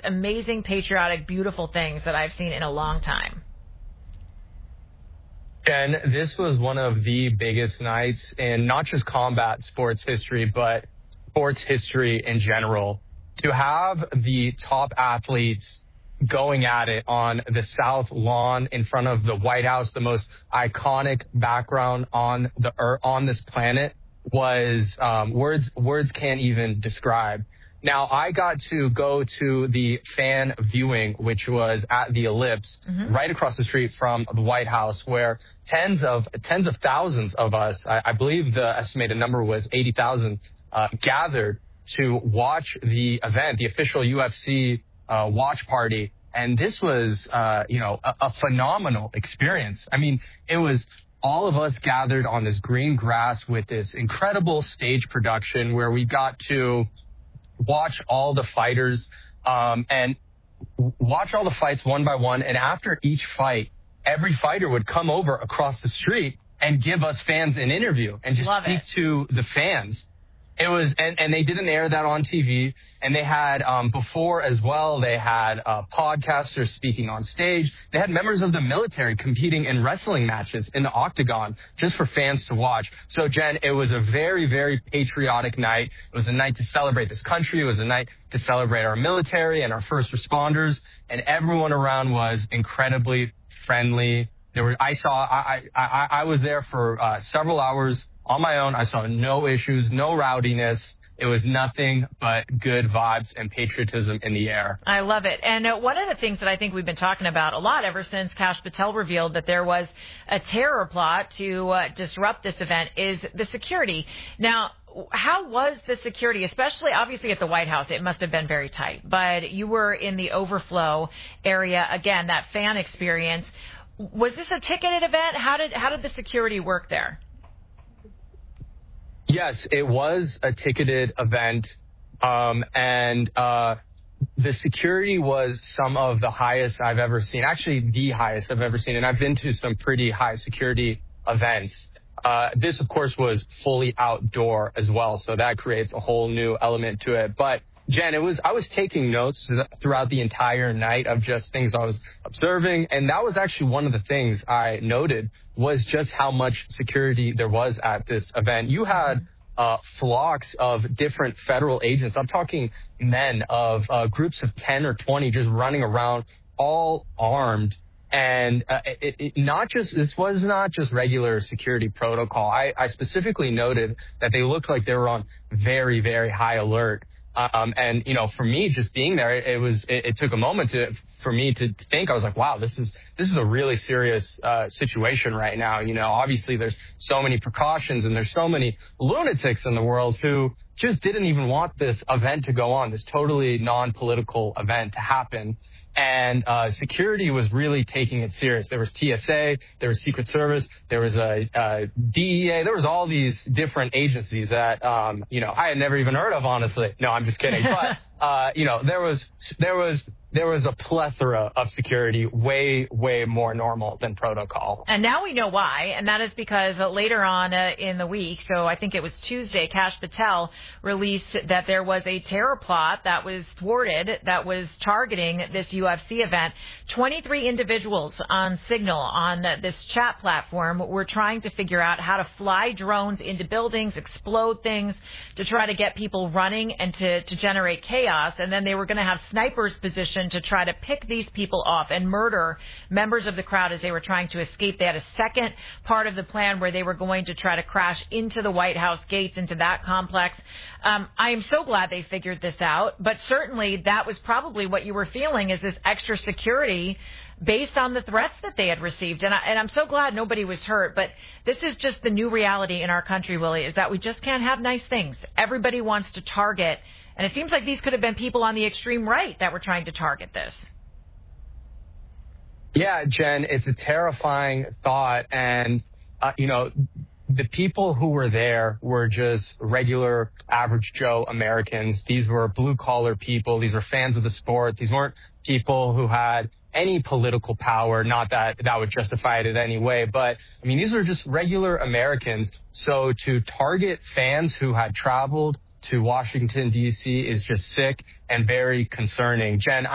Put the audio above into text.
amazing, patriotic, beautiful things that I've seen in a long time. Jen, this was one of the biggest nights in not just combat sports history, but sports history in general. To have the top athletes going at it on the South Lawn in front of the White House, the most iconic background on this planet, was words can't even describe. Now, I got to go to the fan viewing, which was at the Ellipse, right across the street from the White House, where tens of thousands of us, I believe the estimated number was 80,000, gathered to watch the event, the official UFC watch party. And this was, a phenomenal experience. I mean, it was all of us gathered on this green grass with this incredible stage production where we got to watch all the fighters and watch all the fights one by one. And after each fight, every fighter would come over across the street and give us fans an interview and just speak to the fans. It was, and they didn't air that on TV. And they had, before as well, they had podcasters speaking on stage. They had members of the military competing in wrestling matches in the octagon just for fans to watch. So, Jen, it was a very, very patriotic night. It was a night to celebrate this country. It was a night to celebrate our military and our first responders. And everyone around was incredibly friendly. I was there for several hours on my own. I saw no issues, no rowdiness. It was nothing but good vibes and patriotism in the air. I love it. And one of the things that I think we've been talking about a lot ever since Kash Patel revealed that there was a terror plot to disrupt this event is the security. Now, how was the security, especially obviously at the White House? It must have been very tight. But you were in the overflow area, again, that fan experience. Was this a ticketed event? How did the security work there? Yes, it was a ticketed event, and the security was some of the highest I've ever seen, actually the highest I've ever seen, and I've been to some pretty high security events. This, of course, was fully outdoor as well, so that creates a whole new element to it. But Jen, I was taking notes throughout the entire night of just things I was observing. And that was actually one of the things I noted was just how much security there was at this event. You had flocks of different federal agents. I'm talking men of groups of 10 or 20 just running around, all armed. And this was not just regular security protocol. I specifically noted that they looked like they were on very, very high alert. And, for me, just being there, it took a moment for me to think. I was like, wow, this is a really serious situation right now. Obviously there's so many precautions and there's so many lunatics in the world who just didn't even want this event to go on, this totally non-political event to happen. And security was really taking it serious. There was TSA, there was Secret Service, there was a DEA, there was all these different agencies that I had never even heard of, honestly. No, I'm just kidding. But there was a plethora of security, way, way more normal than protocol. And now we know why, and that is because later on in the week, so I think it was Tuesday, Kash Patel released that there was a terror plot that was thwarted, that was targeting this UFC event. 23 individuals on Signal, on this chat platform, were trying to figure out how to fly drones into buildings, explode things, to try to get people running and to generate chaos. And then they were going to have snipers positioned to try to pick these people off and murder members of the crowd as they were trying to escape. They had a second part of the plan where they were going to try to crash into the White House gates, into that complex. I am so glad they figured this out, but certainly that was probably what you were feeling, is this extra security based on the threats that they had received. And I'm so glad nobody was hurt. But this is just the new reality in our country, Willie, is that we just can't have nice things. Everybody wants to target. And it seems like these could have been people on the extreme right that were trying to target this. Yeah, Jen, it's a terrifying thought. And, the people who were there were just regular, average Joe Americans. These were blue-collar people. These were fans of the sport. These weren't people who had any political power, not that that would justify it in any way. But, these were just regular Americans. So to target fans who had traveled to Washington, D.C. is just sick and very concerning. Jen,